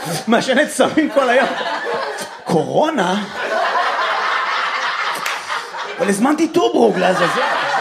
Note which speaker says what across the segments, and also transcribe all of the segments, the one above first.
Speaker 1: מעשנת סמים כל היום. קורונה? אבל הזמנתי טוברוק לעזאזל.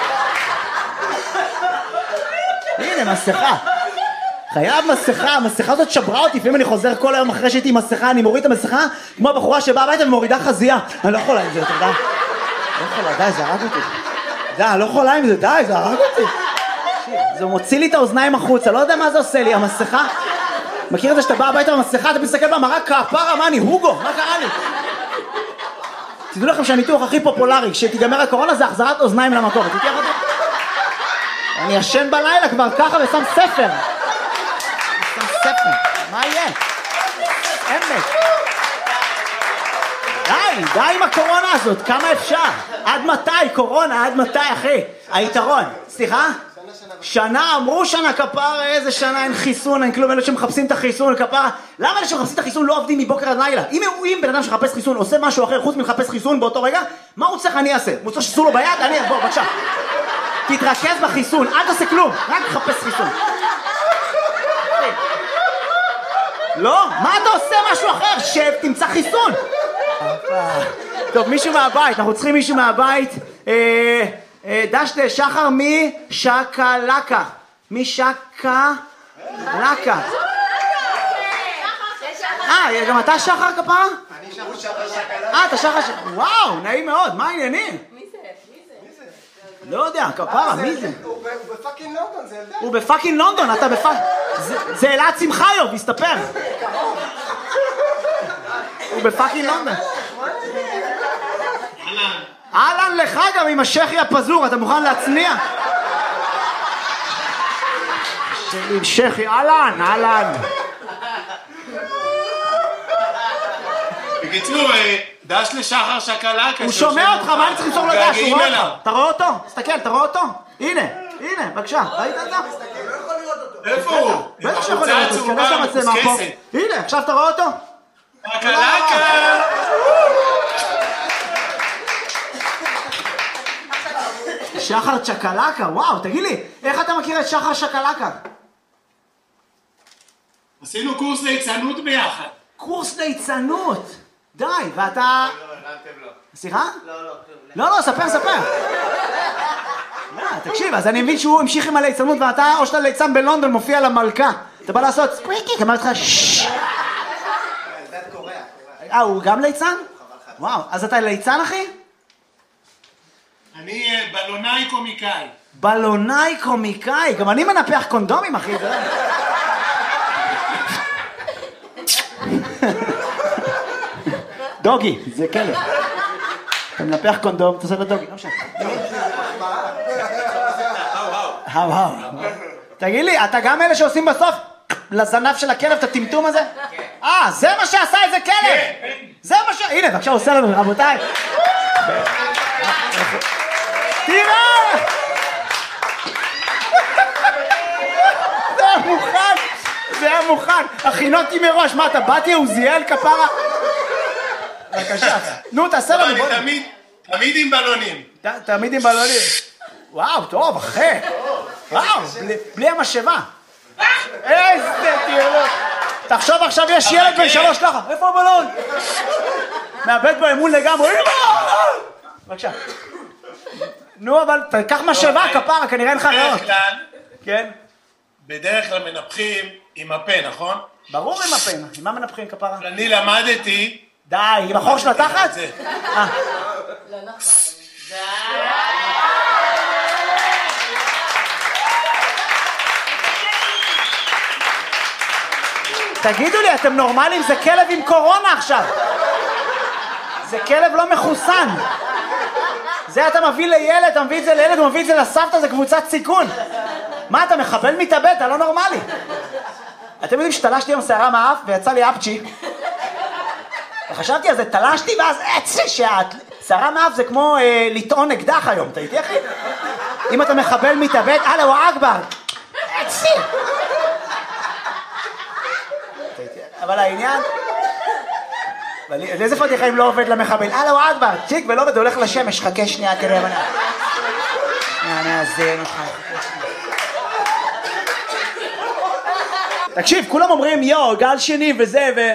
Speaker 1: הנה, מסכה. חייב מסכה, המסכה הזאת שברה אותי, לפעמים אני חוזר כל היום אחרי שהייתי עם מסכה, אני מוריד את המסכה, כמו הבחורה שבאה הביתה ומורידה חזייה. אני לא יכולה עם זה, אתה יודע? לא יכולה, די, זה הרג אותי. די, אני לא יכולה עם זה, די, זה הרג אותי. זה מוציא לי את האוזניים החוצה, לא יודע מה זה עושה לי, המסכה. מכיר את זה שאתה בא הביתה במסכה, אתה מסתכל במראה, כפרה, מה אני, הוגו, מה קרה לי? תדעו לכם שהניתוח הכי פופולרי, כשתיגמר הקורונה זה החזרת אוזניים למקום, תתייח אותי? אני ישן בלילה כבר ככה ושם ספר. מה יהיה? אמת. די עם הקורונה הזאת, כמה אפשר? עד מתי קורונה? עד מתי אחי? היתרון, סליחה? שנה, אמרו שנה כפרה, איזה שנה, אין חיסון, אין כלום, אלה שמחפשים את החיסון כפרה. למה אלה שמחפשים את החיסון לא עובדים מבוקר עד לילה? אם בן אדם שמחפש חיסון עושה משהו אחר חוץ מלחפש חיסון באותו רגע, מה הוא צריך אני אעשה? הוא צריך שסור לו ביד? אני, בוא, בבקשה. תתרכז בחיסון, אל תעשה כלום, רק תחפש חיסון. לא? מה אתה עושה משהו אחר? שב, תמצא חיסון. טוב, מישהו מהבית, אנחנו צריכים מישהו מהבית. דש לשחר משקלקה. משקלקה. גם אתה שחר כפרה?
Speaker 2: אני שחר שקלקה.
Speaker 1: אתה שחר שקלקה. וואו, נעים מאוד, מה העניינים? לא יודע, כפרה, מי זה?
Speaker 2: הוא בפאקינג לונדון, זה ילדה.
Speaker 1: הוא בפאקינג לונדון, אתה בפאקינג... זה אלעד שמחיוב, הסתפר. הוא בפאקינג לונדון. אהלן לך גם עם השכי הפזור, אתה מוכן להצניע? עם שכי, אהלן.
Speaker 3: בקיצור, דש לשחר שקלקה.
Speaker 1: הוא שומע אותך, מה אני צריך למסור לו דש? הוא רואה אותך. אתה רואה אותו? תסתכל, אתה רואה אותו? הנה, בבקשה, ראית את זה?
Speaker 3: איפה הוא?
Speaker 1: בטח שיכול לראות, תסכנס למצלמה פה. הנה, עכשיו אתה רואה אותו?
Speaker 3: שקלקה!
Speaker 1: שחר שקלקה, וואו, תגיד לי, איך אתה מכיר את שחר שקלקה?
Speaker 3: עשינו קורס ליצנות ביחד.
Speaker 1: קורס ליצנות? די, ואתה... סליחה? לא, ספר. תקשיב, אז אני מבין שהוא המשיך עם הליצנות ואתה, או שאתה ליצן בלונדון, מופיע למלכה. אתה בא לעשות ספריקי, אמרתי לך ששש. הוא גם ליצן? וואו, אז אתה ליצן אחי?
Speaker 3: אני בלונאי קומיקאי.
Speaker 1: בלונאי קומיקאי? גם אני מנפח קונדומים אחי, זה לא... דוגי, זה כלב. אתה מנפח קונדום, תעשה לו דוגי, לא משנה. האו. תגיד לי, אתה גם אלה שעושים בסוף לזנב של הכלב את הטמטום הזה? זה מה שעשה את זה כלב! זה מה ש... הנה, בבקשה, עושה לנו, רבותיי. תראה! זה היה מוכן. הכינותי מראש, מה אתה באתי עוזיאל כפרה? בבקשה. נו, תעשה לנו.
Speaker 3: אני תמיד עם בלונים.
Speaker 1: תמיד עם בלונים. וואו, טוב, אחי. וואו, בלי המשאבה. איזה תיאלות. תחשוב עכשיו יש ילד בן 3 ככה. איפה הבלון? מאבד בו אמון לגמרי. בבקשה. נו, אבל תקח משאבה כפרה, כנראה אין לך ריאות. כן?
Speaker 3: בדרך כלל מנפחים עם הפה, נכון?
Speaker 1: ברור עם הפה. עם מה מנפחים כפרה?
Speaker 3: אני למדתי...
Speaker 1: די, עם החור של התחת?
Speaker 4: לא נכון.
Speaker 1: תגידו לי, אתם נורמלים? זה כלב עם קורונה עכשיו. זה כלב לא מחוסן. זה אתה מביא לילד, אתה מביא את זה לילד, הוא מביא את זה לסבתא, זה קבוצת סיכון. מה, אתה מחבל מתאבד? אתה לא נורמלי. אתם יודעים שתלשתי עם שערה מהאף ויצא לי אפצ'י. וחשבתי על זה, תלשתי ואז שערה מהאף זה כמו לטעון אקדח היום, אתה איתי אחי? אם אתה מחבל מתאבד, אללה ואכבר. אצי. אבל העניין... איזה פתיחים לא עובד למחבל? אללה ואכבר, צ'יק ולא עובד, הולך לשמש, חכה שנייה כדי הבנה. נאזן אותך. תקשיב, כולם אומרים יו, גל שני וזה